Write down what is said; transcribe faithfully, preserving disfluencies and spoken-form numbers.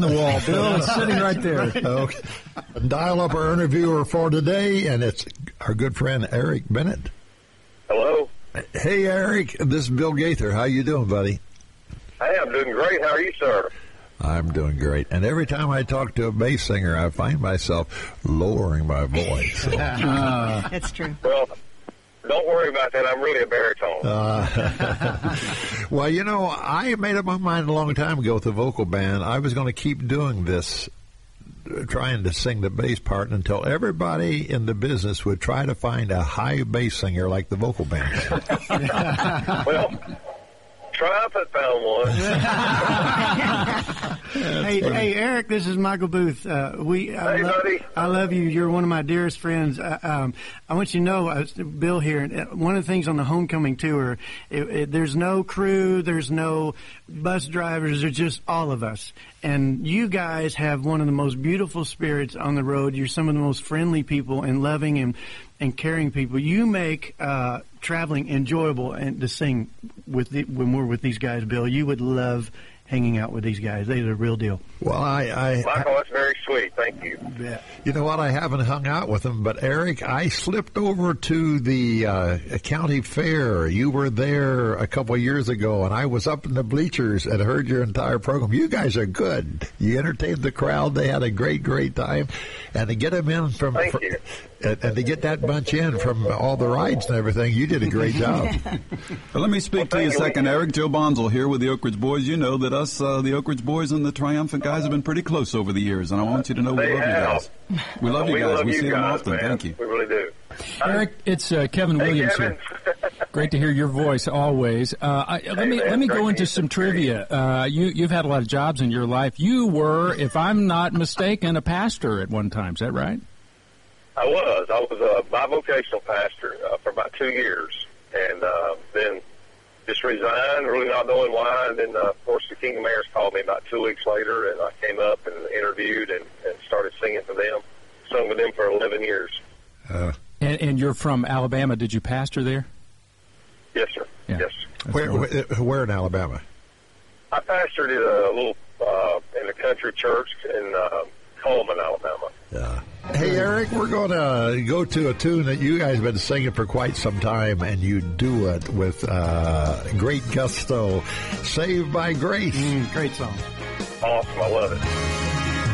the wall. Bill is sitting right there. Okay. Dial up our interviewer for today, and it's our good friend Eric Bennett. Hello. Hey, Eric. This is Bill Gaither. How you doing, buddy? Hey, I'm doing great. How are you, sir? I'm doing great. And every time I talk to a bass singer, I find myself lowering my voice. So. Uh, That's true. Well, don't worry about that. I'm really a baritone. Uh, well, you know, I made up my mind a long time ago with the vocal band. I was going to keep doing this, trying to sing the bass part until everybody in the business would try to find a high bass singer like the vocal band. Well, Triumphant found one. hey, hey, Eric, this is Michael Booth. Uh, we, I hey, lo- buddy. I love you. You're one of my dearest friends. Uh, um, I want you to know, uh, Bill here, one of the things on the homecoming tour, it, it, there's no crew, there's no bus drivers, there's just all of us. And you guys have one of the most beautiful spirits on the road. You're some of the most friendly people and loving and, and caring people. You make uh, traveling enjoyable and to sing with the, when we're with these guys, Bill. You would love hanging out with these guys. They're the real deal. Well, I, I Michael, that's very sweet. Thank you. Yeah. You know what? I haven't hung out with them, but Eric, I slipped over to the uh, county fair. You were there a couple of years ago, and I was up in the bleachers and heard your entire program. You guys are good. You entertained the crowd. They had a great, great time. And to get them in from, Thank from you. and, and to get that bunch in from all the rides and everything, you did a great job. Well, let me speak Well, to you a thank you. second, Eric. Joe Bonzel here with the Oak Ridge Boys. You know that us, uh, the Oak Ridge Boys and the Triumphant guys have been pretty close over the years, and I want you to know we They love have. you guys. We love you we guys. Love we you see guys, them often. Man. Thank you. We really do. Eric, it's uh, Kevin Hey, Williams Kevin. here. Great to hear your voice always. Uh, I, let me man, let me great go to into hear some you. trivia. Uh, you you've had a lot of jobs in your life. You were, if I'm not mistaken, a pastor at one time. Is that right? I was. I was a bivocational pastor uh, for about two years, and uh, then just resigned, really not knowing why. And then, uh, of course, the Kingdom Heirs called me about two weeks later, and I came up and interviewed and, and started singing for them. Sung with them for eleven years. Uh, And, and you're from Alabama. Did you pastor there? Yes, sir. Yeah. Yes. where, where, where in Alabama? I pastored at a little uh, in a country church in uh, Coleman, Alabama. Yeah. Hey, Eric, we're going to go to a tune that you guys have been singing for quite some time, and you do it with uh, great gusto. Saved by Grace. Mm, great song. Awesome. I love it.